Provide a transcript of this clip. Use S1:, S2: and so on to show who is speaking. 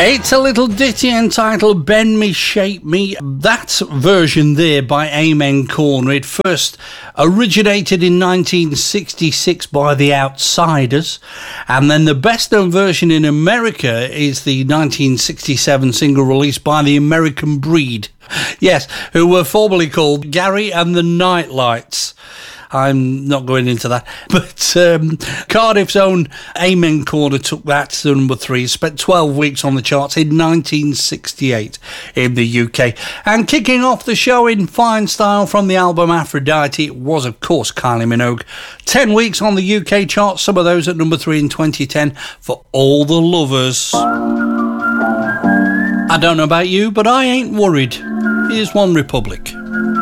S1: It's a little ditty entitled Bend Me, Shape Me. That version there by Amen Corner. It first originated in 1966 by The Outsiders, and then the best known version in America is the 1967 single released by The American Breed. Yes, who were formerly called Gary and the Nightlights. I'm not going into that. But Cardiff's own Amen Corner took that to number 3. Spent 12 weeks on the charts in 1968 in the UK. And kicking off the show in fine style from the album Aphrodite was, of course, Kylie Minogue. 10 weeks on the UK charts, some of those at number 3 in 2010 for All the Lovers. I don't know about you, but I ain't worried. Here's One Republic.